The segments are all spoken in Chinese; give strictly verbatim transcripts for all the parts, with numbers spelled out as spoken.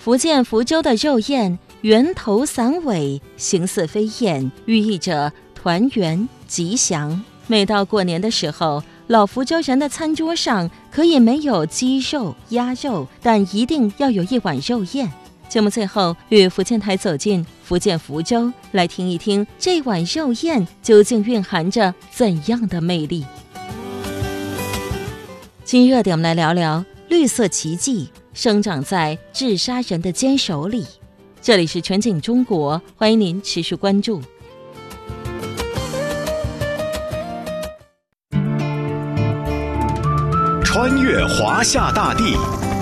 福建福州的肉燕，圆头散尾，形似飞燕，寓意着团圆吉祥。每到过年的时候，老福州人的餐桌上可以没有鸡肉、鸭肉，但一定要有一碗肉燕。节目最后，与福建台走进福建福州，来听一听这碗肉燕究竟蕴含着怎样的魅力。今热点我们来聊聊绿色奇迹生长在治沙人的坚守里。这里是全景中国，欢迎您持续关注。 穿越华夏大地，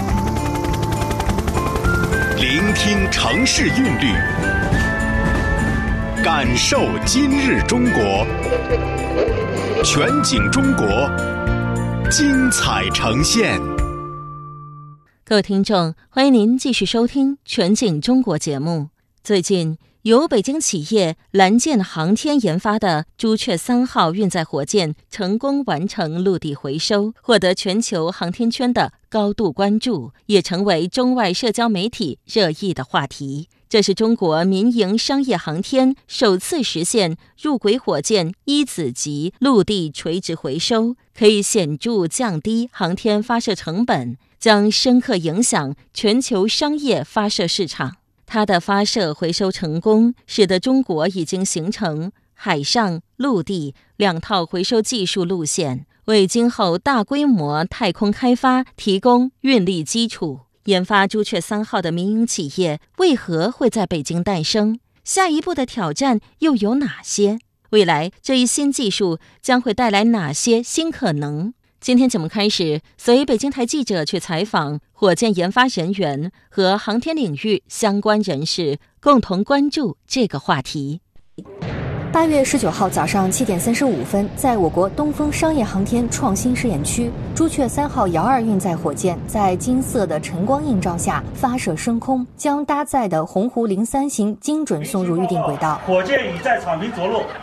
聆听城市韵律，感受今日中国。全景中国，精彩呈现。 各位听众，欢迎您继续收听全景中国节目。最近，由北京企业蓝箭航天研发的朱雀三号运载火箭成功完成陆地回收，获得全球航天圈的高度关注，也成为中外社交媒体热议的话题。这是中国民营商业航天首次实现入轨火箭一子级陆地垂直回收，可以显著降低航天发射成本，将深刻影响全球商业发射市场。它的发射回收成功，使得中国已经形成海上、陆地两套回收技术路线，为今后大规模太空开发提供运力基础。研发朱雀三号的民营企业为何会在北京诞生？下一步的挑战又有哪些？未来这一新技术将会带来哪些新可能？今天节目开始，随北京台记者去采访火箭研发人员和航天领域相关人士，共同关注这个话题。 八月十九号早上七点三十五分，在我国东风商业航天创新试验区，朱雀三号遥二运载火箭在金色的晨光映照下发射升空，将搭载的鸿鹄零三型精准送入预定轨道。 火箭已在草坪着陆。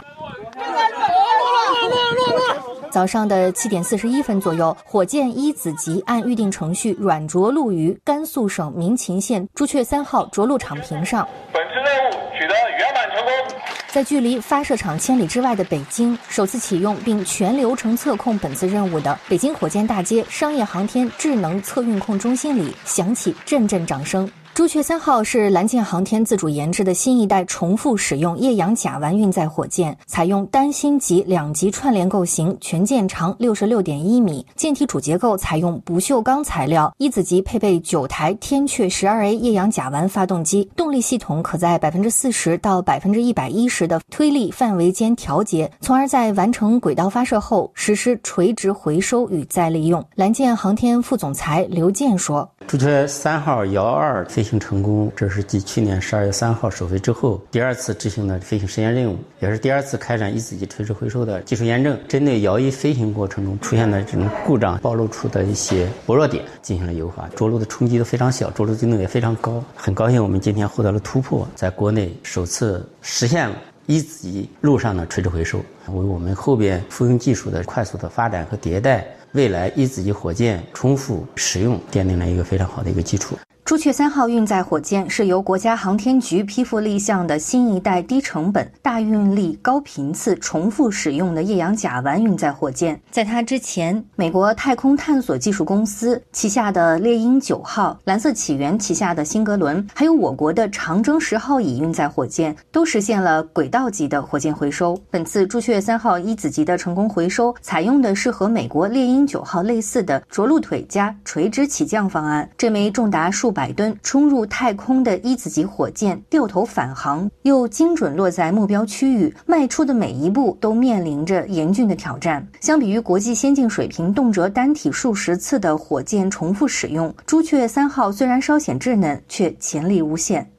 早上的七点四十一分左右，火箭一子级按预定程序软着陆于甘肃省民勤县朱雀三号着陆场坪上。 本次任务取得圆满成功。 在距离发射场千里之外的北京，首次启用并全流程测控本次任务的北京火箭大街商业航天智能测运控中心里响起阵阵掌声。朱雀三号是蓝箭航天自主研制的新一代重复使用液氧甲烷运载火箭，采用单芯级两级串联构型，全舰长六十六点一米，舰体主结构采用不锈钢材料，一子级配备九台天阙 十二 A 液氧甲烷发动机，动力系统可在 百分之四十 到 百分之一百一十 的推力范围间调节，从而在完成轨道发射后实施垂直回收与再利用。蓝箭航天副总裁刘健说， 朱雀三号遥二飞行成功，这是继去年十二月三号首飞之后第二次执行的飞行实验任务，也是第二次开展一子级垂直回收的技术验证，针对遥一飞行过程中出现的这种故障暴露出的一些薄弱点进行了优化，着陆的冲击都非常小，着陆精度也非常高。很高兴我们今天获得了突破，在国内首次实现了一子级陆上的垂直回收，为我们后边复用技术的快速的发展和迭代，未来一子级火箭重复使用奠定了一个非常好的一个基础。 朱雀三号运载火箭是由国家航天局批复立项的新一代低成本、大运力、高频次、重复使用的液氧甲烷运载火箭。在它之前，美国太空探索技术公司旗下的猎鹰九号、蓝色起源旗下的辛格伦，还有我国的长征十号乙运载火箭，都实现了轨道级的火箭回收。本次朱雀三号一子级的成功回收，采用的是和美国猎鹰九号类似的着陆腿加垂直起降方案。这枚重达数百吨冲入太空的一子级火箭掉头返航，又精准落在目标区域，迈出的每一步都面临着严峻的挑战。相比于国际先进水平动辄单体数十次的火箭重复使用，朱雀三号虽然稍显稚嫩，却潜力无限。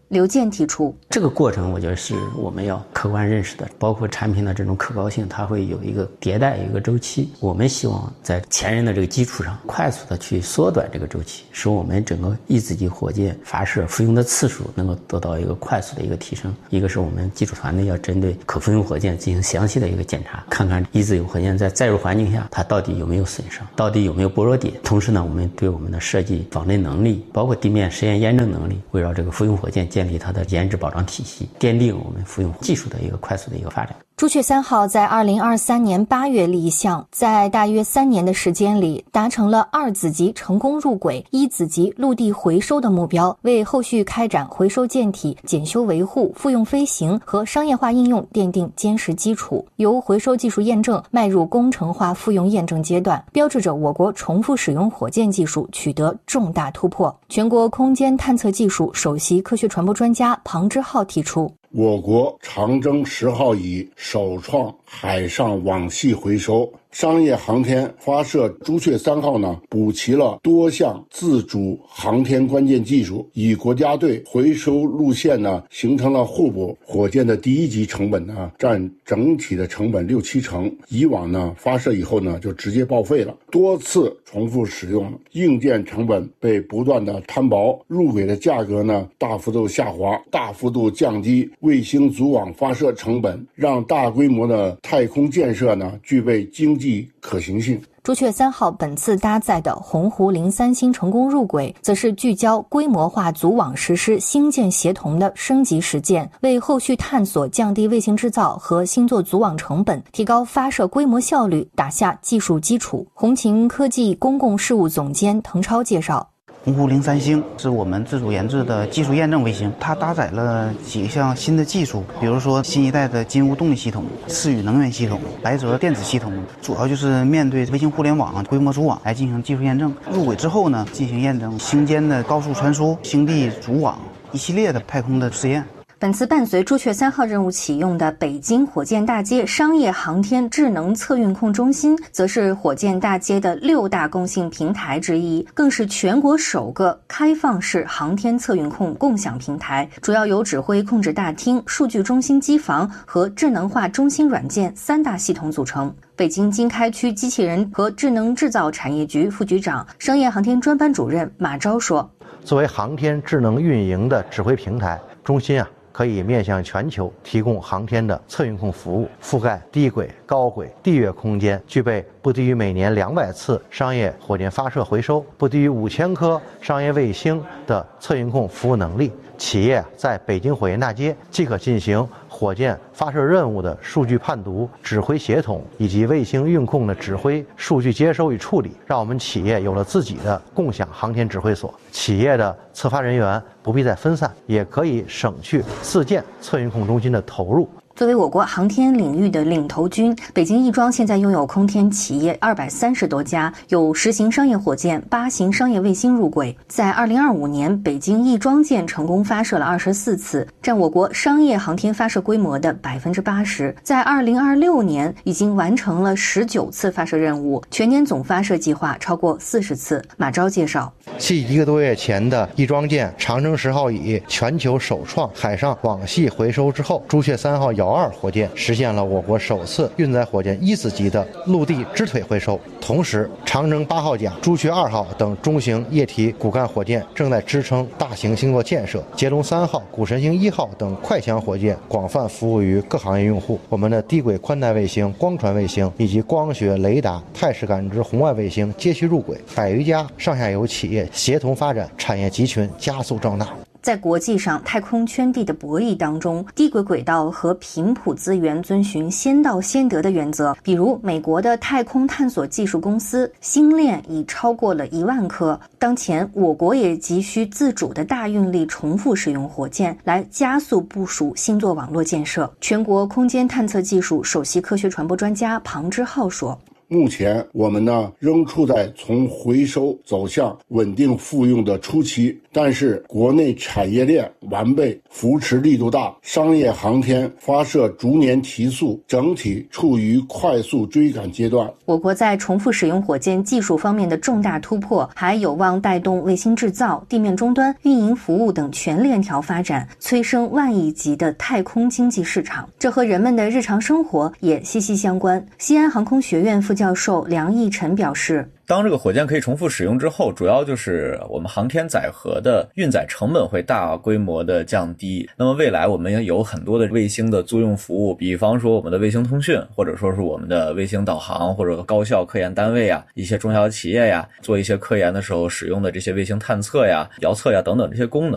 刘健提出， 这个过程我觉得是我们要客观认识的，包括产品的这种可靠性，它会有一个迭代，有一个周期。我们希望在前人的这个基础上，快速的去缩短这个周期，使我们整个一子级火箭发射复用的次数能够得到一个快速的一个提升。一个是我们技术团队要针对可复用火箭进行详细的一个检查，看看一子级火箭在载入环境下它到底有没有损伤，到底有没有薄弱点。同时呢，我们对我们的设计仿真能力，包括地面实验验证能力，围绕这个复用火箭建立它的研制保障体系，奠定我们复用技术的一个快速的一个发展。 朱雀三号在二零二三年八月立项，在大约三年的时间里，达成了二子级成功入轨、一子级陆地回收的目标，为后续开展回收舰体、检修维护、复用飞行和商业化应用奠定坚实基础。由回收技术验证迈入工程化复用验证阶段，标志着我国重复使用火箭技术取得重大突破。全国空间探测技术首席科学传播专家庞之浩提出， 我国长征十号乙首创海上网系回收，商业航天发射朱雀三号呢，补齐了多项自主航天关键技术，与国家队回收路线呢形成了互补。火箭的第一级成本呢占整体的成本六七成，以往呢发射以后呢就直接报废了，多次重复使用，硬件成本被不断的摊薄，入轨的价格呢大幅度下滑，大幅度降低卫星组网发射成本，让大规模的太空建设呢具备经济可行性。 朱雀三号本次搭载的鸿鹄零三星成功入轨，则是聚焦规模化组网实施星舰协同的升级实践，为后续探索降低卫星制造和星座组网成本，提高发射规模效率打下技术基础。红擎科技公共事务总监滕超介绍， 鸿鹄零三星是我们自主研制的技术验证卫星，它搭载了几项新的技术，比如说新一代的金乌动力系统、思宇能源系统、来泽电子系统，主要就是面对卫星互联网规模组网来进行技术验证。入轨之后呢，进行验证星间的高速传输、星地组网一系列的太空的试验。 本次伴随朱雀三号任务启用的北京火箭大街商业航天智能测运控中心，则是火箭大街的六大共性平台之一，更是全国首个开放式航天测运控共享平台，主要由指挥控制大厅、数据中心机房和智能化中心软件三大系统组成。北京经开区机器人和智能制造产业局副局长、商业航天专班主任马钊说， 作为航天智能运营的指挥平台，中心啊可以面向全球提供航天的测运控服务，覆盖低轨、高轨、地月空间，具备不低于每年两百次商业火箭发射回收、不低于五千颗商业卫星的测运控服务能力。企业在北京火箭大街即可进行火箭发射任务的数据判读、指挥协同以及卫星运控的指挥、数据接收与处理，让我们企业有了自己的共享航天指挥所。企业的测发人员不必再分散，也可以省去自建测运控中心的投入。 作为我国航天领域的领头军，北京亦庄现在拥有空天企业二百三十多家，有十型商业火箭、八型商业卫星入轨。在二零二五年，北京亦庄舰成功发射了二十四次，占我国商业航天发射规模的百分之八十。在二零二六年，已经完成了十九次发射任务，全年总发射计划超过四十次。马钊介绍， 继一个多月前的亦庄舰长征十号乙全球首创海上网系回收之后，朱雀三号遥二火箭实现了我国首次运载火箭一子级的陆地支腿回收。同时，长征八号甲、朱雀二号等中型液体骨干火箭正在支撑大型星座建设，捷龙三号、谷神星一号等快强火箭广泛服务于各行业用户。我们的低轨宽带卫星、光传卫星以及光学雷达、态势感知红外卫星接续入轨，百余家上下游企业协同发展，产业集群加速壮大。 在国际上太空圈地的博弈当中，低轨轨道和频谱资源遵循先到先得的原则。比如美国的太空探索技术公司星链已超过了一万颗，当前我国也急需自主的大运力重复使用火箭来加速部署星座网络建设。全国空间探测技术首席科学传播专家庞之浩说， 目前我们呢仍处在从回收走向稳定复用的初期， 但是国内产业链完备，扶持力度大，商业航天发射逐年提速，整体处于快速追赶阶段。 我国在重复使用火箭技术方面的重大突破，还有望带动卫星制造、地面终端、运营服务等全链条发展，催生万亿级的太空经济市场。这和人们的日常生活也息息相关。西安航空学院副教授梁义晨表示， 当这个火箭可以重复使用之后，主要就是我们航天载荷的运载成本会大规模的降低。那么未来我们有很多的卫星的租用服务，比方说我们的卫星通讯，或者说是我们的卫星导航，或者高校科研单位呀、一些中小企业呀，做一些科研的时候使用的这些卫星探测呀、遥测呀等等这些功能。